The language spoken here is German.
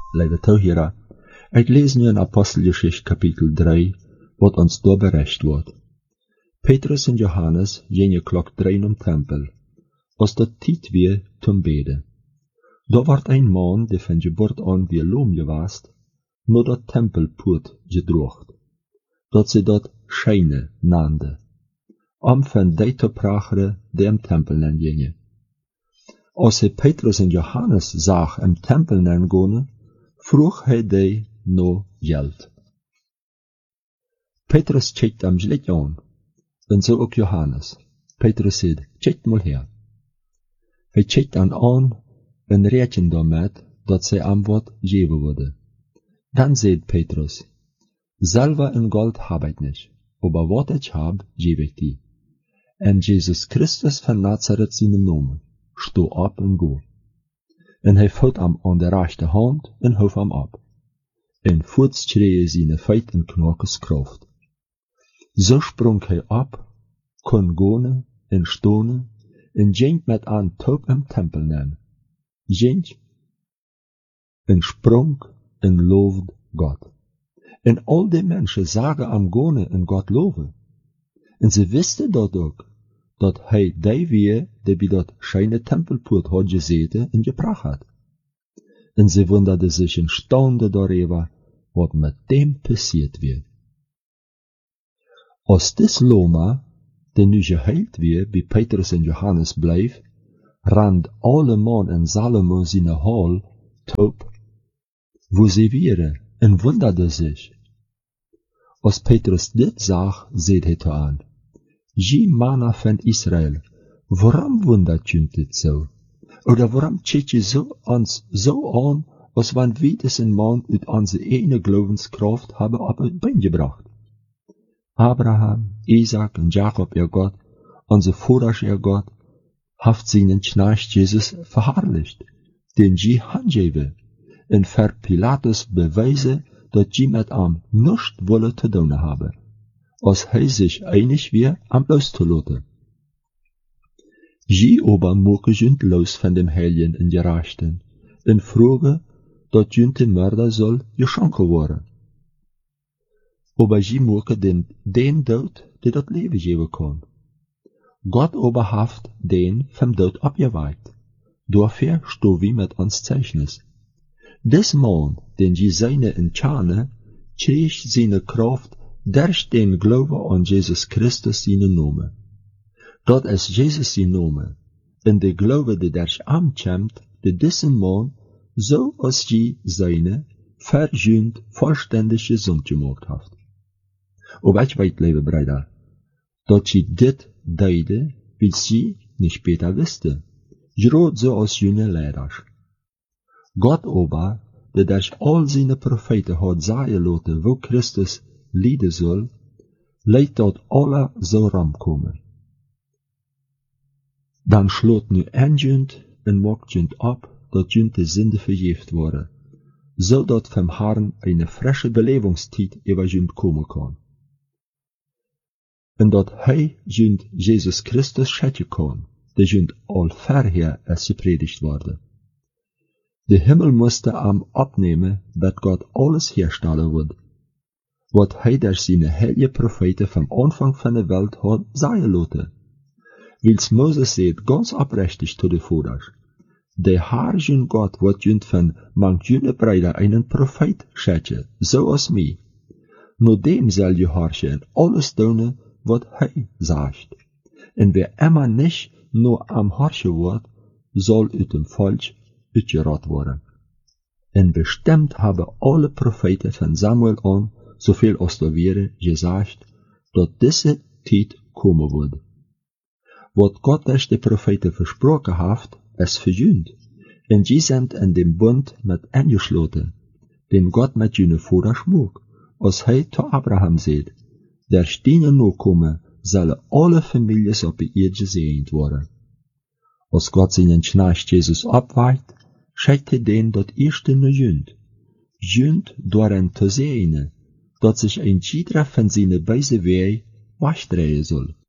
lieve toehoorder, ik lees nu in Apostelgeschichte kapitel 3, wat ons daar bericht wordt. Petrus en Johannes gingen klok 3 om tempel, als dat tijd weer zum beden. Daar wordt een man, die van geboorte aan weer loom geweest, naar dat tempelpoort gedroogd, dat ze dat schijne nande, om van die te pracheren die im tempel gingen. Als hij Petrus en Johannes zag im tempel gaan, vroeg hij die naar geld. Petrus kijkt hem slecht aan, en zo ook Johannes. Petrus zei, kijk mal her. Hij kijkt hem aan en rekent daarmee dat zij hem wat geven worden. Dan zei Petrus, selber in Gold hab ich nicht, aber wat ich hab, gebe ich dir. En Jesus Christus van Nazareth seinen Namen, sto op en go. En hij valt hem aan de rechte hand en hoef hem op. En voets schreeuwen zijn feit en knokes kracht. Zo sprong hij op, kon gaan en stonen, en ging met aan top im tempel nemen. Ging en sprong en loofde God. En al die mensen zagen am gaan en God loven. En ze wisten dat ook, dat hij die weer, die bij dat schijne tempelpoort had gezeten en gebracht had. En ze wonderden zich en staunden daarover, wat met dem passiert weer. Als dis Loma, die nu geheild weer, bij Petrus en Johannes bleef, rand alle man en Salomo zijn hal top, wo ze wieren, en wonderde zich. Als Petrus dit zag, zei hij te aan, Je Manna van Israël, waarom wundert je dit zo? Oder waarom kijkt je ons zo aan, als wann wir diesen Mann uit onze ene Glaubenskraft hebben op het been gebracht? Abraham, Isaac en Jacob, ihr Gott, onze Voeders, ihr Gott, haft seinen Knecht Jesus verherrlicht, den je handgeven, en ver Pilatus beweisen, dat je met hem nichts wolle te doen hebben, als hij zich einig weer am los te laten. Je aber moke junt los van dem Heiligen en Gerechten, en vroege, dat junt de mörder soll geschonken worden. Aber je moke den dood, die dat leven geven kon. Gott aber haft den vom dood abgeweiht. Dafür sto wie mit ons Zeichnis. Des Mann, den je seine Entschane, kreeg seine Kraft durch den Glaube an Jesus Christus seinen Namen. Dat is Jesus sein Name, en de Glaube, die durch am kämmt, de diesen Mann, so als je seine, verjünt, vollständig gesund gemacht haft. Aber ich weiß, liebe Brüder, dat je dit deide, weil sie nicht später wusste, gerade so als jüne Leiders. Gott aber, der durch all seine Propheten hat sagen lassen, wo Christus leiden soll, leidt dat alle so ramkomen. Dan schloot nu een junt en maakt junt op, dat junt de Sünde vergeeft worden, zodat vom Herrn eine frische Belebungstijd über junt komen kan. En dat hij junt Jesus Christus schetjen kan, de junt al verher als gepredigt worden. De Himmel musste am opnemen, dat God alles herstellen wird, wat hij durch seine heilige Propheten vom Anfang van de Welt had sagen lassen. Wils Moses seht ganz abrechtig zu de Voders. De Herrchen Gott wird junt van manch jüne Brüder einen Prophet schätze, so als mi. Nur dem soll je horchen en alles doen, wat hij sagt. En wer immer nicht nur am horchen wird, soll uit dem Volk uitgerat worden. En bestimmt haben alle Propheten von Samuel an, zoveel als da wäre, gesagt, dat diese Tijd komen wird. Wat Gott durch die Propheten versprochen hat, es verjünt, en die sind in dem Bund mit eingeschlossen, den Gott mit jene Vater schmug, als hij zu Abraham seht, der Steine no komme, sollen alle Families op de Erde gesegnet worden. Als Gott seinen Knecht Jesus abweicht, schickt hij den dat erste ne jünt doorhen te segnen, dat sich ein jeder von seine beise Wege wegdrehen soll.